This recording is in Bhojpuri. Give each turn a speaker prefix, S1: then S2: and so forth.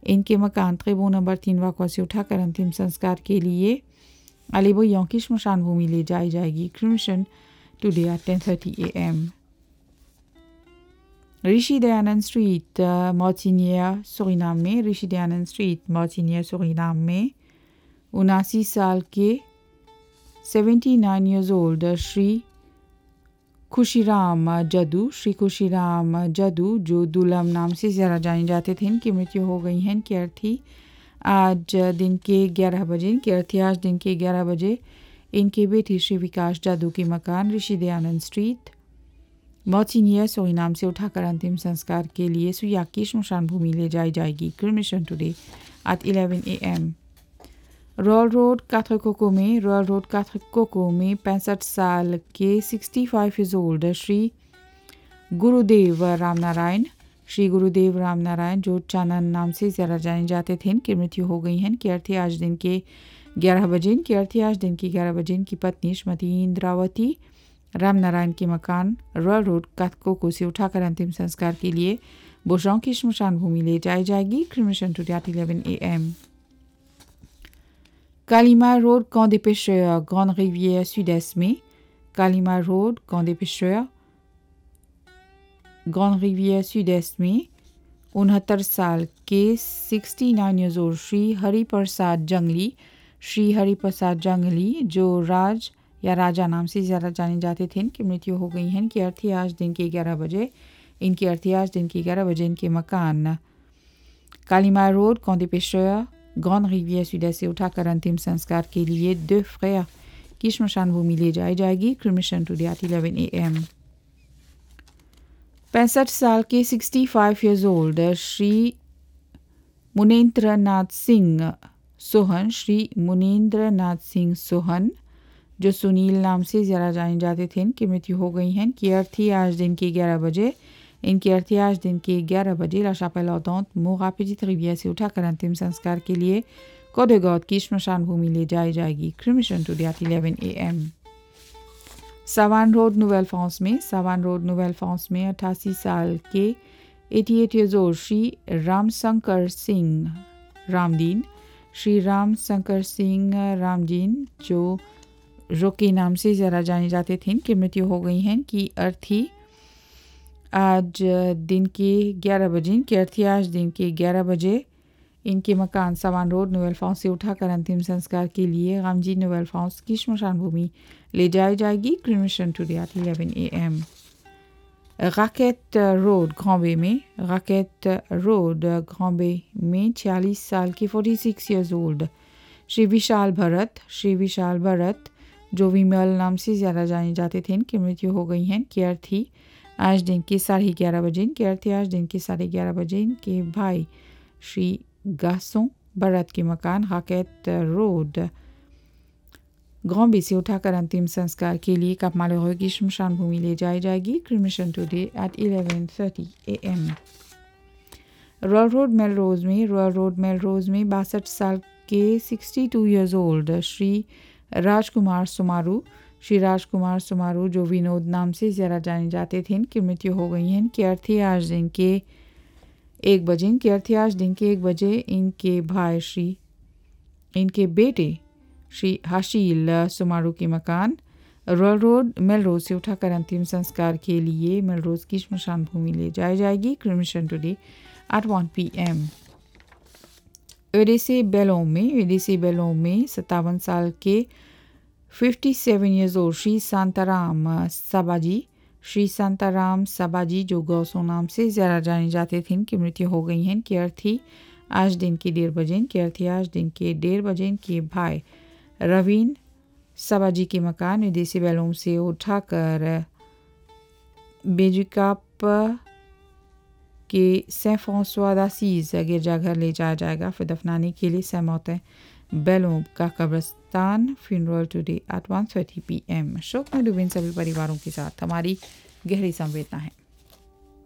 S1: इनके मकान त्रिबो नंबर 3 वाकवा से उठाकर अंतिम संस्कार के लिए अलीबोयों की श्मशान भूमि ले जाई जाएगी। Cremation today at 10:30 AM। Rishi Dayanand street मॉर्टिनिया Suriname में ऋषि दयानंद स्ट्रीट मॉर्टिनिया सूरीनाम में 79 साल के 79 years old श्री खुशीराम जदू जो दुलम नाम से ज़्यादा जाने जाते थे, इनकी मृत्यु हो गई है। इनकी अर्थी आज दिन के 11 बजे इनके बेटे श्री विकास जादू के मकान ऋषि दयानंद स्ट्रीट मॉर्टिनिया सूरीनाम से उठाकर अंतिम संस्कार के लिए सुयाक की श्मशान भूमि ले जाई जाएगी। Cremation today at 11 AM। Royal road काथकोको में 65 साल के 65 years old श्री गुरुदेव रामनारायण जो चानन नाम से ज़्यादा जाने जाते थे, इनकी मृत्यु हो गई है। इनकी अर्थी आज दिन के 11 बजे इनकी पत्नी श्रीमती इंद्रावती रामनारायण के मकान रॉयल रोड काथकोको से उठाकर अंतिम संस्कार के लिए बोशां की श्मशान भूमि ले जाई जाएगी। Cremation today at 11 AM। कालीमार road Camp des Pêcheurs Grande Rivière Sud-Est में कालीमार road Camp des Pêcheurs Grande Rivière Sud-Est में 69 साल के 69 years old श्री हरिप्रसाद जंगली जो राज या राजा नाम से ज़्यादा जाने जाते थे, इनकी मृत्यु हो गई है। इनकी अर्थी आज दिन के 11 बजे इनके मकान कालीमार road Camp des Pêcheurs grand रिवियर Sud-Est से उठाकर अंतिम संस्कार के लिए दो फ्रेयर की श्मशान भूमि ले जाई जाएगी। Cremation today at 11 AM। 65 साल के 65 years old श्री मुनेंद्र नाथ सिंह सोहन जो सुनील नाम से ज़्यादा जाने जाते थे, इनकी मृत्यु हो गई है। इनकी अर्थी आज दिन के 11 बजे ला शापेल ऑर्डेंट मोरा पेटिट रिवियर से उठाकर अंतिम संस्कार के लिए कोडेगॉड की श्मशान भूमि ले जाई जाएगी। Cremation today at 11 AM। Sawan road नोवेल फ्रांस में 88 साल के 88 years old श्री रामशंकर सिंह रामदीन जो रोके नाम से ज़्यादा जाने जाते थे, इनकी मृत्यु हो गई है। इनकी अर्थी आज दिन के 11 बजे इनके मकान सावान रोड नोवेल फ्रांस से उठाकर अंतिम संस्कार के लिए रामजी नोवेल फ्रांस की श्मशान भूमि ले जाई जाएगी। Cremation today at 11 AM। Rocket road ग्रांबे में 46 साल के 46 years old श्री विशाल भरत जो विमल नाम से ज़्यादा जाने जाते थे, इनकी मृत्यु हो गई है। इनकी अर्थी आज दिन के 11:30 बजे इनके भाई श्री गासों भरत के मकान राकेट रोड ग्रांबे से उठाकर अंतिम संस्कार के लिए कापमालों की श्मशान भूमि ले जाई जाएगी। Cremation today at 11:30 AM। Royal road Melrose में 62 साल के 62 years old श्री राजकुमार सुमारू जो विनोद नाम से ज़्यादा जाने जाते थे, इनकी मृत्यु हो गई है। इनकी अर्थी आज दिन के 1 बजे इनके बेटे श्री हाशील सुमारू के मकान रॉयल रोड मेलरोज से उठाकर अंतिम संस्कार के लिए मेलरोज की श्मशान भूमि ले जाई जाएगी। Cremation today at 1 PM। ओडेसे बेलों में 57 साल के 57 years old श्री शांताराम साबाजी जो गौसों नाम से ज़्यादा जाने जाते थे, इनकी मृत्यु हो गई है। इनकी अर्थी आज दिन के 1:30 बजे इनके भाई रवीन साबाजी के मकान विदेशी बेलों से उठाकर बेजुकाप के सेंट फ्रांसवा d'Assise गिरजाघर ले जाया जाएगा फिर दफनाने के लिए सेमोते बेलों का कब्रिस्तान। Funeral today at 1:30 PM। शोक में डूबे सभी परिवारों के साथ हमारी गहरी संवेदना है।